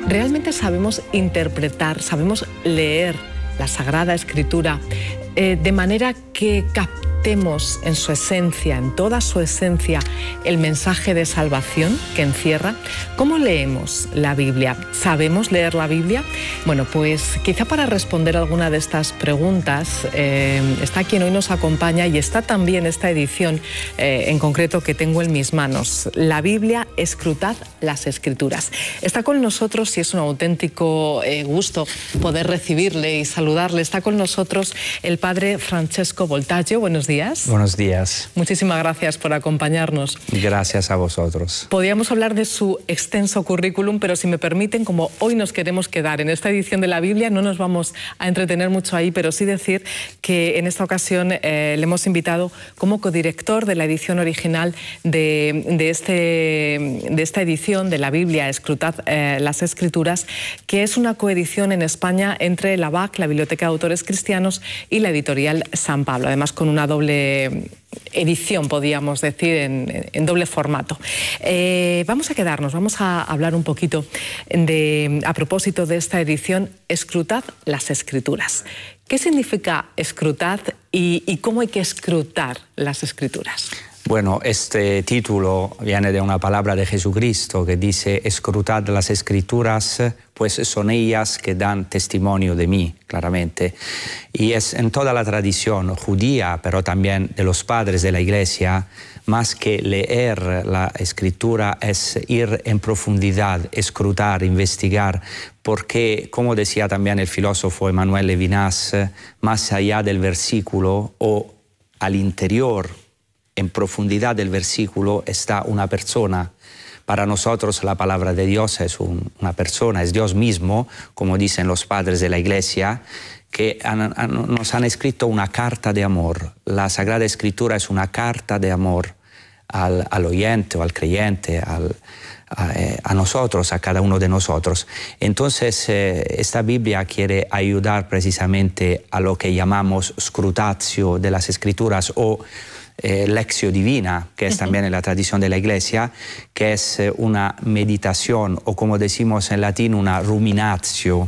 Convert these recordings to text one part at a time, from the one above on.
¿Realmente sabemos interpretar, sabemos leer la Sagrada Escritura de manera que captemos en su esencia, en toda su esencia, el mensaje de salvación que encierra? ¿Cómo leemos la Biblia? ¿Sabemos leer la Biblia? Bueno, pues quizá para responder alguna de estas preguntas está quien hoy nos acompaña y está también esta edición en concreto que tengo en mis manos. La Biblia, escrutad las Escrituras. Está con nosotros y es un auténtico gusto poder recibirle y saludarle. Está con nosotros el padre Francesco Voltaggio. Buenos días. Buenos días. Muchísimas gracias por acompañarnos. Gracias a vosotros. Podríamos hablar de su extenso currículum, pero si me permiten, como hoy nos queremos quedar en esta edición de la Biblia, no nos vamos a entretener mucho ahí, pero sí decir que en esta ocasión le hemos invitado como codirector de la edición original de esta edición de la Biblia, Escrutad las Escrituras, que es una coedición en España entre la BAC, la Biblioteca de Autores Cristianos, y la editorial San Pablo, además con una doble edición, podríamos decir, en doble formato. Vamos a hablar un poquito a propósito de esta edición, Escrutad las Escrituras. ¿Qué significa escrutad y cómo hay que escrutar las Escrituras? Bueno, este título viene de una palabra de Jesucristo que dice: escrutad las Escrituras, pues son ellas que dan testimonio de mí, claramente. Y es en toda la tradición judía, pero también de los padres de la Iglesia, más que leer la Escritura es ir en profundidad, escrutar, investigar, porque, como decía también el filósofo Emmanuel Levinas, más allá del versículo o al interior, en profundidad del versículo, está una persona. Para nosotros la palabra de Dios es una persona, es Dios mismo, como dicen los padres de la Iglesia, que nos han escrito una carta de amor. La Sagrada Escritura es una carta de amor al oyente o al creyente, a nosotros, a cada uno de nosotros. Entonces, esta Biblia quiere ayudar precisamente a lo que llamamos scrutatio de las Escrituras o lectio divina, que es también en la tradición de la Iglesia, que es una meditación, o como decimos en latín, una ruminatio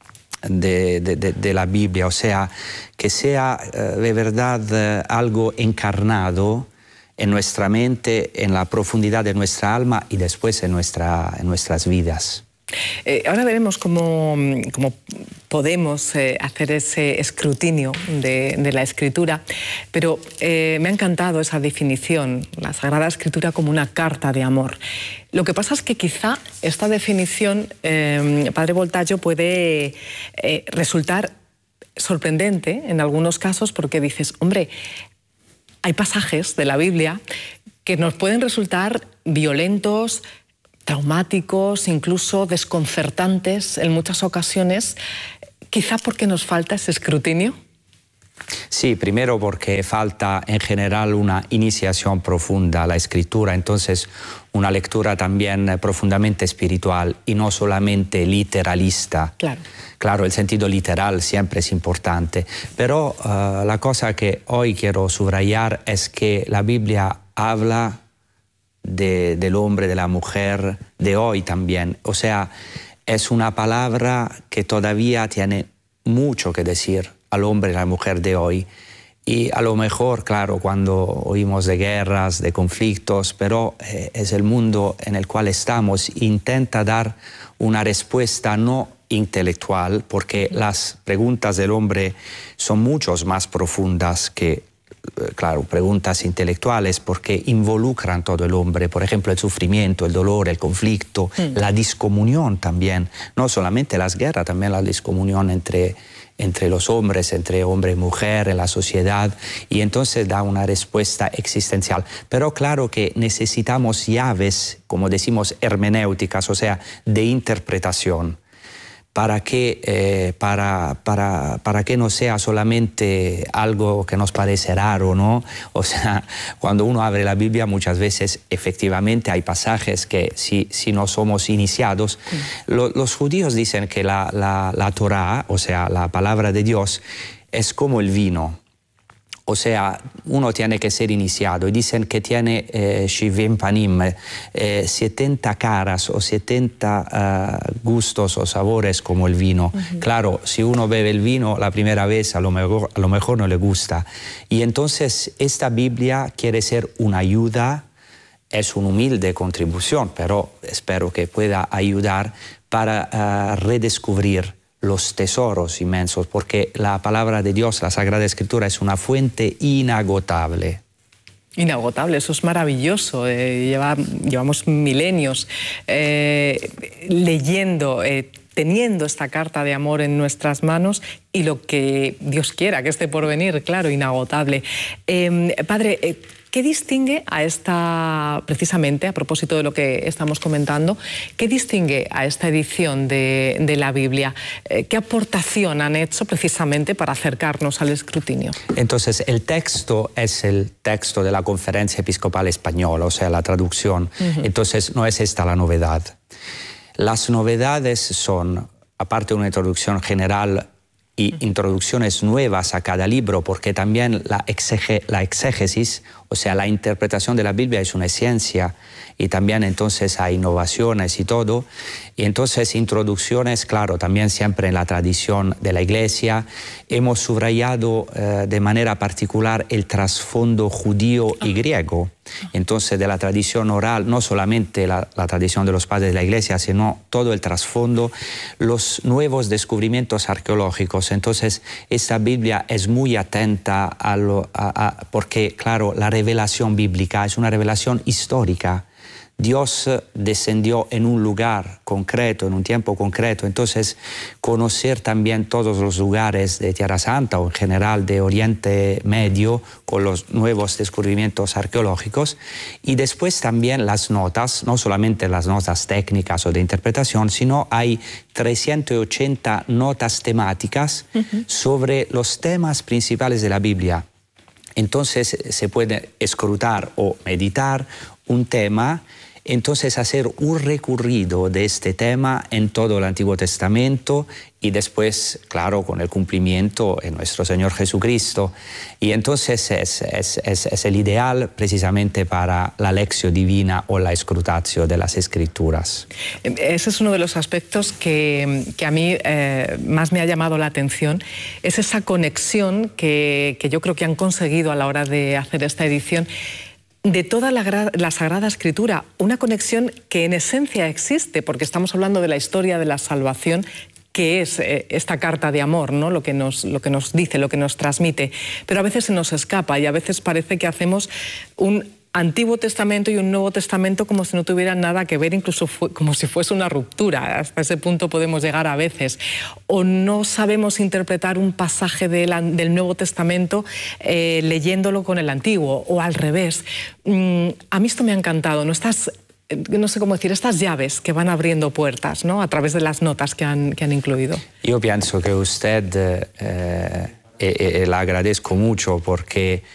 de la Biblia, o sea, que sea de verdad algo encarnado en nuestra mente, en la profundidad de nuestra alma y después en nuestras vidas. Ahora veremos cómo podemos hacer ese escrutinio de la Escritura, pero me ha encantado esa definición, la Sagrada Escritura como una carta de amor. Lo que pasa es que quizá esta definición, padre Voltaggio, puede resultar sorprendente en algunos casos, porque dices, hombre, hay pasajes de la Biblia que nos pueden resultar violentos, traumáticos, incluso desconcertantes en muchas ocasiones, quizá porque nos falta ese escrutinio. Sí, primero porque falta en general una iniciación profunda a la Escritura, entonces una lectura también profundamente espiritual y no solamente literalista. Claro, el sentido literal siempre es importante, pero la cosa que hoy quiero subrayar es que la Biblia habla del hombre, de la mujer, de hoy también. O sea, es una palabra que todavía tiene mucho que decir al hombre y a la mujer de hoy. Y a lo mejor, claro, cuando oímos de guerras, de conflictos, pero es el mundo en el cual estamos, intenta dar una respuesta no intelectual, porque las preguntas del hombre son mucho más profundas que, claro, preguntas intelectuales, porque involucran todo el hombre, por ejemplo, el sufrimiento, el dolor, el conflicto, la discomunión también, no solamente las guerras, también la discomunión entre los hombres, entre hombre y mujer, en la sociedad, y entonces da una respuesta existencial. Pero claro que necesitamos llaves, como decimos, hermenéuticas, o sea, de interpretación, para que no sea solamente algo que nos parece raro, ¿no? O sea, cuando uno abre la Biblia muchas veces efectivamente hay pasajes que si no somos iniciados, los judíos dicen que la Torá, o sea, la palabra de Dios, es como el vino. O sea, uno tiene que ser iniciado. Y dicen que tiene 70 panim, 70 caras o 70 gustos o sabores como el vino. Claro, si uno bebe el vino la primera vez, a lo mejor no le gusta. Y entonces esta Biblia quiere ser una ayuda, es una humilde contribución, pero espero que pueda ayudar para redescubrir los tesoros inmensos, porque la palabra de Dios, la Sagrada Escritura, es una fuente inagotable. Inagotable, eso es maravilloso. Llevamos milenios leyendo, teniendo esta carta de amor en nuestras manos y lo que Dios quiera que esté por venir, claro, inagotable. Padre, ¿qué distingue a esta, precisamente a propósito de lo que estamos comentando, qué distingue a esta edición de la Biblia? ¿Qué aportación han hecho precisamente para acercarnos al escrutinio? Entonces, el texto es el texto de la Conferencia Episcopal Española, o sea, la traducción. Entonces, no es esta la novedad. Las novedades son, aparte de una introducción general y introducciones nuevas a cada libro, porque también la exégesis, o sea, la interpretación de la Biblia es una ciencia y también entonces hay innovaciones y todo. Y entonces introducciones, claro, también siempre en la tradición de la Iglesia. Hemos subrayado de manera particular el trasfondo judío y griego. Entonces, de la tradición oral, no solamente la tradición de los padres de la Iglesia, sino todo el trasfondo, los nuevos descubrimientos arqueológicos. Entonces, esta Biblia es muy atenta porque, claro, la revelación bíblica es una revelación histórica. Dios descendió en un lugar concreto, en un tiempo concreto. Entonces, conocer también todos los lugares de Tierra Santa o en general de Oriente Medio con los nuevos descubrimientos arqueológicos. Y después también las notas, no solamente las notas técnicas o de interpretación, sino hay 380 notas temáticas sobre los temas principales de la Biblia. Entonces, se puede escrutar o meditar un tema, entonces hacer un recorrido de este tema en todo el Antiguo Testamento y después, claro, con el cumplimiento en nuestro Señor Jesucristo. Y entonces es el ideal precisamente para la lección divina o la escrutatio de las Escrituras. Ese es uno de los aspectos que a mí más me ha llamado la atención, es esa conexión que yo creo que han conseguido a la hora de hacer esta edición de toda la Sagrada Escritura, una conexión que en esencia existe, porque estamos hablando de la historia de la salvación, que es esta carta de amor, ¿no? Lo que nos dice, lo que nos transmite, pero a veces se nos escapa y a veces parece que hacemos un Antiguo Testamento y un Nuevo Testamento como si no tuvieran nada que ver, incluso como si fuese una ruptura. Hasta ese punto podemos llegar a veces. O no sabemos interpretar un pasaje del Nuevo Testamento leyéndolo con el Antiguo, o al revés. A mí esto me ha encantado, ¿no? No sé cómo decir, estas llaves que van abriendo puertas, ¿no? A través de las notas que han incluido. Yo pienso que usted la agradezco mucho porque